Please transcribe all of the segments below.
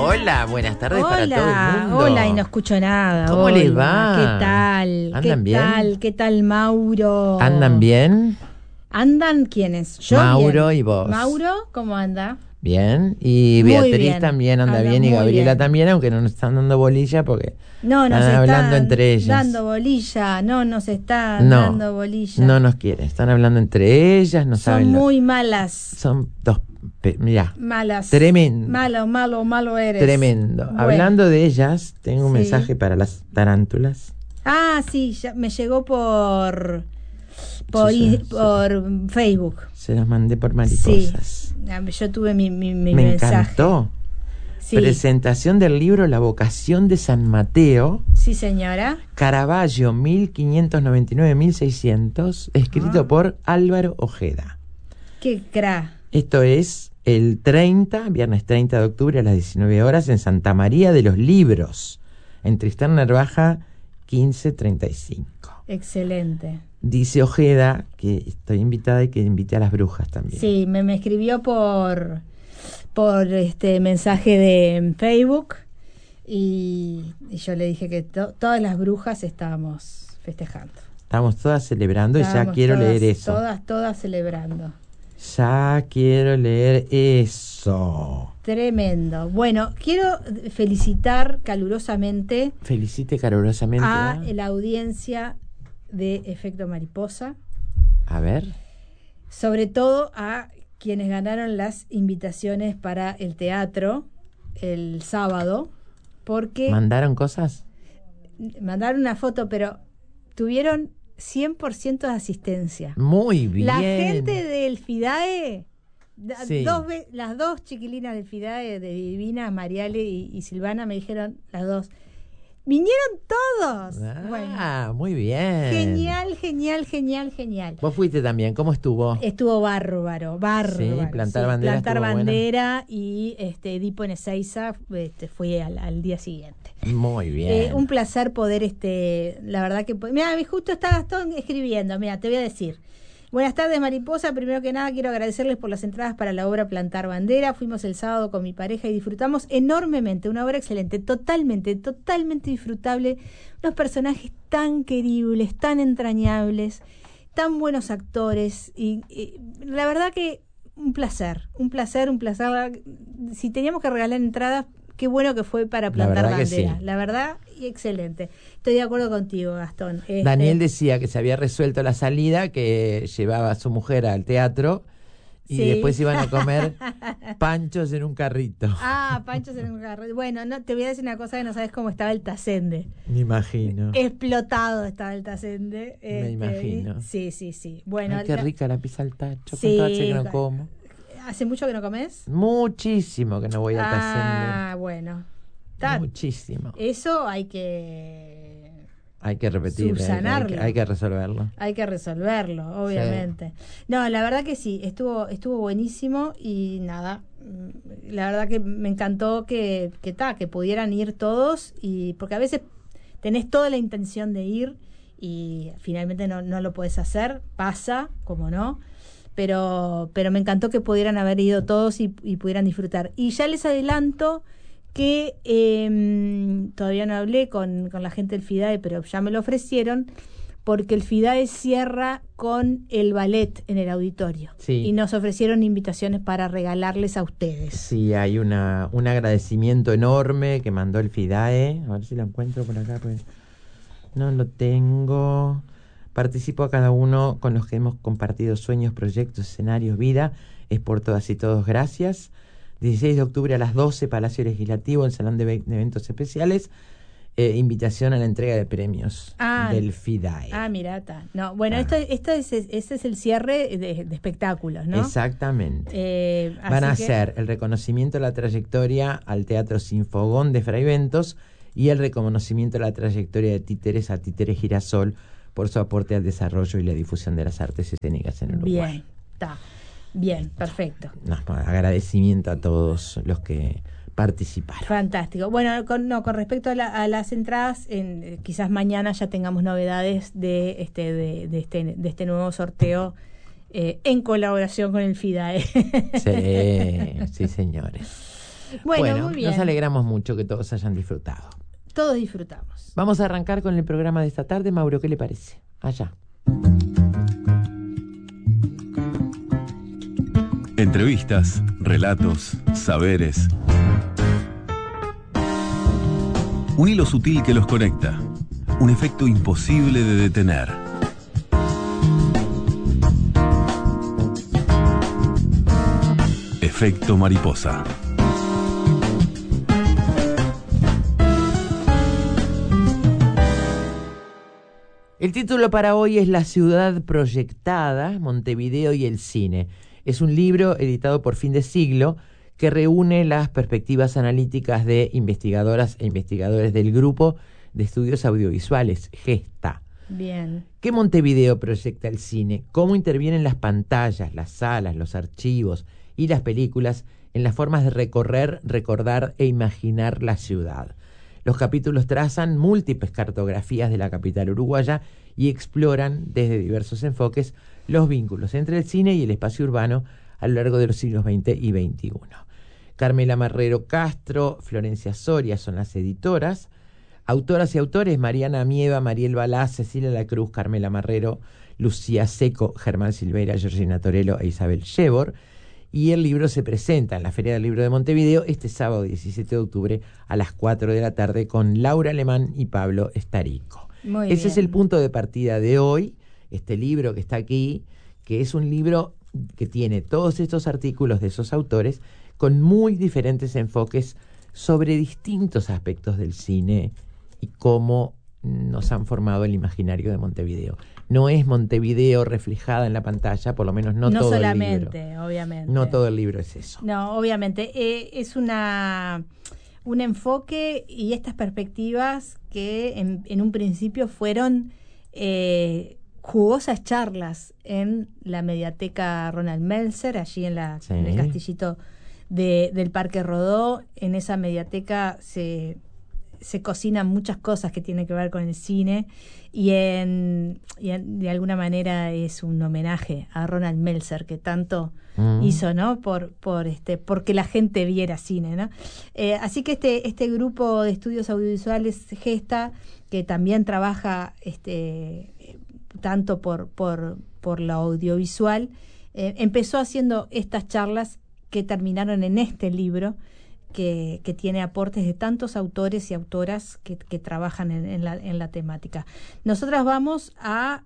Hola, buenas tardes para todo el mundo. Hola, y no escucho nada. ¿Cómo hola. les va? ¿Qué tal? ¿Andan bien? ¿Qué tal, Mauro? ¿Andan bien? ¿Andan quiénes? Yo Mauro bien. y vos. Mauro, ¿cómo anda? Bien, y Muy Beatriz bien. también anda Anda bien, y muy Gabriela bien. también, aunque no nos están dando bolilla porque No nos están hablando están entre ellas. dando bolilla, no nos están No, dando bolilla. no nos quieren, están hablando entre ellas, no Son saben lo... muy malas. Son dos, mirá, Malas. tremendo. Malo eres. Tremendo. Bueno. Hablando de ellas, tengo un Sí. mensaje para las tarántulas. Ah, sí, ya me llegó por Sí. Facebook. Se las mandé por mariposas. Sí, yo tuve mi Me mensaje. encantó. Sí. Presentación del libro La vocación de San Mateo, Sí, señora. Caravaggio 1599-1600, escrito por Álvaro Ojeda. Qué cra. Esto es el viernes 30 de octubre a las 19 horas en Santa María de los Libros, en Tristán Narvaja 1535. Excelente. Dice Ojeda que estoy invitada y que invite a las brujas también. Sí, me escribió por este mensaje de Facebook y yo le dije que todas las brujas estábamos festejando. Estamos todas celebrando y ya quiero leer eso. Todas celebrando. Ya quiero leer eso. Tremendo. Bueno, quiero felicitar calurosamente Felicite calurosamente a la audiencia de Efecto Mariposa. A ver. Sobre todo a quienes ganaron las invitaciones para el teatro el sábado, porque ¿Mandaron cosas? mandaron una foto, pero tuvieron 100% de asistencia. Muy bien. La gente del FIDAE, Sí. las dos chiquilinas del FIDAE, de Divina, Mariale y Silvana, me dijeron, las dos, vinieron todos. Ah, muy bien. Genial. Vos fuiste también, ¿cómo estuvo? Estuvo bárbaro. Sí, plantar bandera Plantar estuvo bandera y Edipo en Ezeiza fue al día siguiente. Muy bien. Un placer poder, la verdad que... Mira, justo está Gastón escribiendo, mira, te voy a decir. Buenas tardes, Mariposa. Primero que nada, quiero agradecerles por las entradas para la obra Plantar Bandera. Fuimos el sábado con mi pareja y disfrutamos enormemente. Una obra excelente, totalmente disfrutable. Unos personajes tan queribles, tan entrañables, tan buenos actores. Y la verdad que un placer. Si teníamos que regalar entradas, qué bueno que fue para Plantar Bandera. Sí. La verdad, excelente. Estoy de acuerdo contigo, Gastón. Daniel decía que se había resuelto la salida, que llevaba a su mujer al teatro y sí. Después iban a comer panchos en un carrito. Ah, panchos en un carrito. Bueno, no, te voy a decir una cosa que no sabes cómo estaba el Tasende. Me imagino. Explotado estaba el Tasende. Me imagino. Sí. Bueno, ay, qué rica la pizza al tacho. Sí, ¿Cuánto hace que no como? ¿Hace mucho que no comes? Muchísimo que no voy al Tasende. Ah, bueno. Muchísimo. Eso hay que repetirlo, subsanarlo. hay que resolverlo. Hay que resolverlo, obviamente. Sí. No, la verdad que sí, estuvo buenísimo y nada, la verdad que me encantó que pudieran ir todos, y porque a veces tenés toda la intención de ir y finalmente no lo podés hacer, pasa, como no. Pero me encantó que pudieran haber ido todos y pudieran disfrutar. Y ya les adelanto que todavía no hablé con la gente del FIDAE, pero ya me lo ofrecieron, porque el FIDAE cierra con el ballet en el auditorio. Sí. Y nos ofrecieron invitaciones para regalarles a ustedes. Sí, hay un agradecimiento enorme que mandó el FIDAE. A ver si lo encuentro por acá, pues no lo tengo. Participo a cada uno con los que hemos compartido sueños, proyectos, escenarios, vida. Es por todas y todos, gracias. 16 de octubre a las 12, Palacio Legislativo, en Salón de Eventos Especiales. Invitación a la entrega de premios del FIDAE. Ah, mira, está. No, bueno, este es el cierre de espectáculos, ¿no? Exactamente. Van a hacer el reconocimiento de la trayectoria al Teatro Sinfogón de Fray Ventos y el reconocimiento de la trayectoria de Títeres a Títeres Girasol por su aporte al desarrollo y la difusión de las artes escénicas en Uruguay. Bien, está. Bien, perfecto. Agradecimiento a todos los que participaron. Fantástico. Bueno, con respecto a las entradas, quizás mañana ya tengamos novedades de este nuevo sorteo en colaboración con el FIDAE. Sí, señores. Bueno, muy bien. Nos alegramos mucho que todos hayan disfrutado. Todos disfrutamos. Vamos a arrancar con el programa de esta tarde. Mauro, ¿qué le parece? Allá. Entrevistas, relatos, saberes. Un hilo sutil que los conecta. Un efecto imposible de detener. Efecto mariposa. El título para hoy es La ciudad proyectada, Montevideo y el cine. Es un libro editado por Fin de Siglo que reúne las perspectivas analíticas de investigadoras e investigadores del Grupo de Estudios Audiovisuales, GESTA. Bien. ¿Qué Montevideo proyecta el cine? ¿Cómo intervienen las pantallas, las salas, los archivos y las películas en las formas de recorrer, recordar e imaginar la ciudad? Los capítulos trazan múltiples cartografías de la capital uruguaya y exploran desde diversos enfoques los vínculos entre el cine y el espacio urbano a lo largo de los siglos XX y XXI. Carmela Marrero Castro, Florencia Soria son las editoras. Autoras y autores: Mariana Mieva, Mariel Balá, Cecilia Lacruz, Carmela Marrero, Lucía Seco, Germán Silveira, Georgina Torello e Isabel Shevor. Y el libro se presenta en la Feria del Libro de Montevideo este sábado 17 de octubre a las 4 de la tarde con Laura Alemán y Pablo Estarico. Ese es el punto de partida de hoy, este libro que está aquí, que es un libro que tiene todos estos artículos de esos autores con muy diferentes enfoques sobre distintos aspectos del cine y cómo nos han formado el imaginario de Montevideo. No es Montevideo reflejada en la pantalla, por lo menos no todo el libro. No solamente, obviamente. No todo el libro es eso. No, obviamente. Es un enfoque y estas perspectivas que en un principio fueron jugosas charlas en la Mediateca Ronald Meltzer, allí en el castillito del Parque Rodó. En esa mediateca se cocinan muchas cosas que tienen que ver con el cine y de alguna manera es un homenaje a Ronald Meltzer, que tanto hizo, ¿no? Porque la gente viera cine, ¿no? Así que este grupo de estudios audiovisuales GESTA, que también trabaja tanto por lo audiovisual, empezó haciendo estas charlas que terminaron en este libro, que tiene aportes de tantos autores y autoras que trabajan en la temática. Nosotras vamos a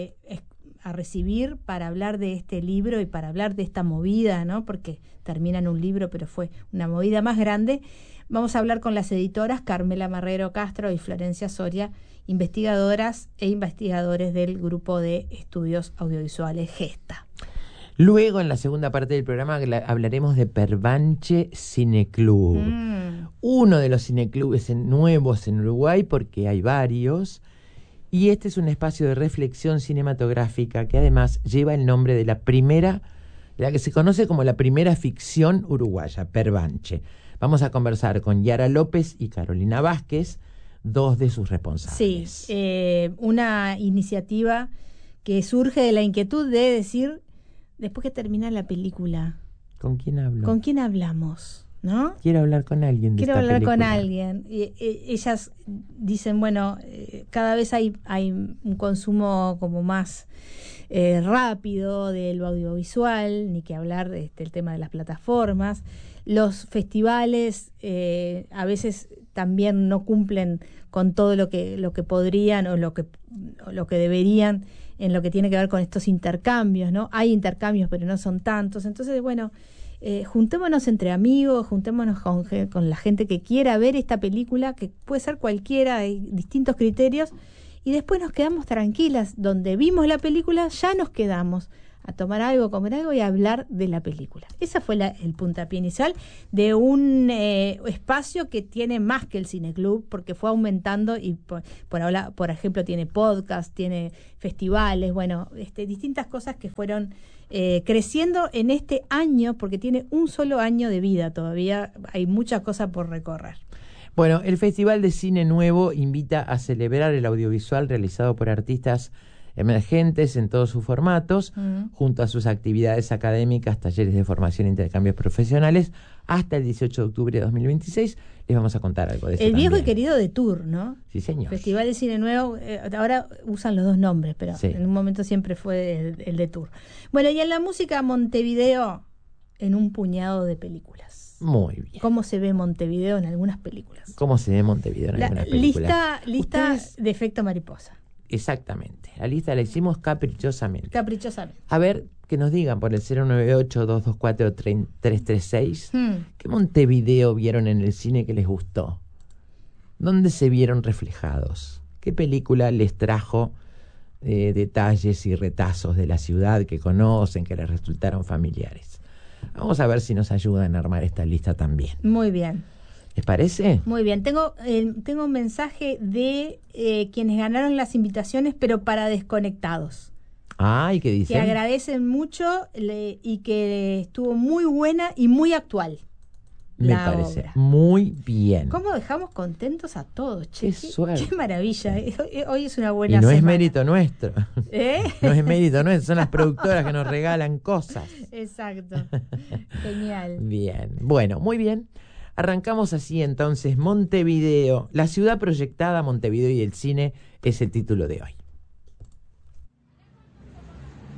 recibir para hablar de este libro y para hablar de esta movida, ¿no? Porque termina en un libro, pero fue una movida más grande. Vamos a hablar con las editoras Carmela Marrero Castro y Florencia Soria, investigadoras e investigadores del Grupo de Estudios Audiovisuales GESTA. Luego, en la segunda parte del programa, hablaremos de Pervanche Cineclub. Uno de los cineclubes nuevos en Uruguay, porque hay varios. Y este es un espacio de reflexión cinematográfica que además lleva el nombre de la que se conoce como la primera ficción uruguaya, Pervanche. Vamos a conversar con Yara López y Carolina Vázquez, dos de sus responsables. Sí, una iniciativa que surge de la inquietud de decir, después que termina la película, ¿con quién hablo? ¿Con quién hablamos? ¿No? Quiero hablar con alguien de esta película. Quiero hablar con alguien. Y ellas dicen, bueno, cada vez hay un consumo como más rápido del audiovisual, ni que hablar del tema de las plataformas. Los festivales a veces también no cumplen con todo lo que podrían o lo que deberían en lo que tiene que ver con estos intercambios, ¿no? Hay intercambios, pero no son tantos. Entonces, bueno, juntémonos entre amigos, juntémonos con la gente que quiera ver esta película, que puede ser cualquiera, hay distintos criterios, y después nos quedamos tranquilas. Donde vimos la película, ya nos quedamos a tomar algo, comer algo y a hablar de la película. Ese fue el puntapié inicial de un espacio que tiene más que el cineclub, porque fue aumentando y por ejemplo tiene podcast, tiene festivales, bueno, distintas cosas que fueron creciendo en este año, porque tiene un solo año de vida todavía, hay mucha cosa por recorrer. Bueno, el Festival de Cine Nuevo invita a celebrar el audiovisual realizado por artistas emergentes en todos sus formatos, junto a sus actividades académicas, talleres de formación e intercambios profesionales, hasta el 18 de octubre de 2026. Les vamos a contar algo de eso. El viejo también. y querido Detour, ¿no? Sí, señor. Festival de Cine Nuevo, ahora usan los dos nombres, pero Sí. en un momento siempre fue el Detour. Bueno, y en la música, Montevideo en un puñado de películas. Muy bien. ¿Cómo se ve Montevideo en algunas películas? ¿Cómo se ve Montevideo en La algunas películas? lista Ustedes- de efecto mariposa. Exactamente. La lista la hicimos caprichosamente. Caprichosamente. A ver, que nos digan por el 098-224-336 ¿qué Montevideo vieron en el cine que les gustó? ¿Dónde se vieron reflejados? ¿Qué película les trajo detalles y retazos de la ciudad que conocen, que les resultaron familiares? Vamos a ver si nos ayudan a armar esta lista también. Muy bien. ¿Les parece? Muy bien. Tengo un mensaje de quienes ganaron las invitaciones, pero para desconectados. Ay, ¿qué Que dicen? agradecen mucho y que estuvo muy buena y muy actual. Me la parece obra. muy bien. ¿Cómo dejamos contentos a todos? Che, Qué suerte. qué maravilla. Hoy es una Y buena no es semana. mérito nuestro. ¿Eh? No es mérito nuestro, son las productoras que nos regalan cosas. Exacto. Genial. Bien, bueno, muy bien. Arrancamos así entonces. Montevideo, la ciudad proyectada, Montevideo y el cine es el título de hoy.